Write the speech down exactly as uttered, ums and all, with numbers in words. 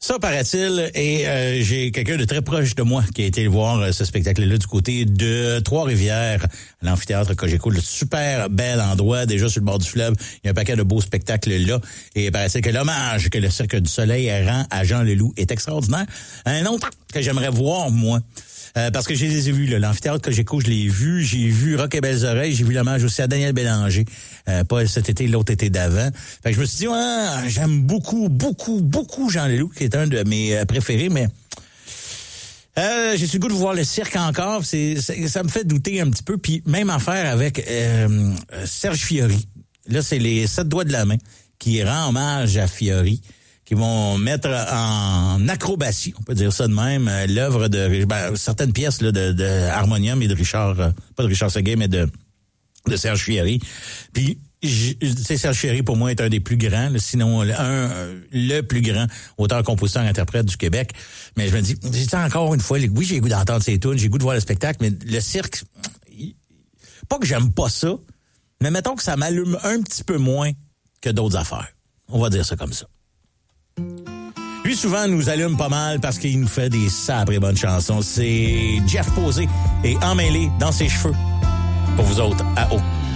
Ça, paraît-il, et euh, j'ai quelqu'un de très proche de moi qui a été voir euh, ce spectacle-là du côté de Trois-Rivières, à l'amphithéâtre Cogeco, le super bel endroit, déjà sur le bord du fleuve. Il y a un paquet de beaux spectacles là, et paraît-il que l'hommage que le Cirque du Soleil rend à Jean Leloup est extraordinaire. Un autre que j'aimerais voir, moi, Euh, parce que je les ai vus, là, l'amphithéâtre Cogeco, je l'ai vu. J'ai vu Rock et Belles Oreilles. J'ai vu l'hommage aussi à Daniel Bélanger. Euh, pas cet été, l'autre été d'avant. Fait que je me suis dit, ouais, j'aime beaucoup, beaucoup, beaucoup Jean Leloup, qui est un de mes euh, préférés, mais euh, j'ai su le goût de voir le cirque encore. C'est, c'est, ça me fait douter un petit peu. Puis même affaire avec euh, Serge Fiori. Là, c'est les sept doigts de la main qui rend hommage à Fiori, qui vont mettre en acrobatie, on peut dire ça de même, l'œuvre de ben, certaines pièces là, de, de Harmonium et de Richard, euh, pas de Richard Seguin, mais de, de Serge Fiori. Puis, tu sais, Serge Fiori, pour moi, est un des plus grands, là, sinon un, le plus grand auteur, compositeur, interprète du Québec. Mais je me dis, j'ai encore une fois, oui, j'ai le goût d'entendre ses tunes, j'ai le goût de voir le spectacle, mais le cirque, pas que j'aime pas ça, mais mettons que ça m'allume un petit peu moins que d'autres affaires. On va dire ça comme ça. Lui, souvent, nous allume pas mal parce qu'il nous fait des sabres bonnes chansons. C'est Jeff Posé et Emmêlé dans ses cheveux. Pour vous autres, à haut.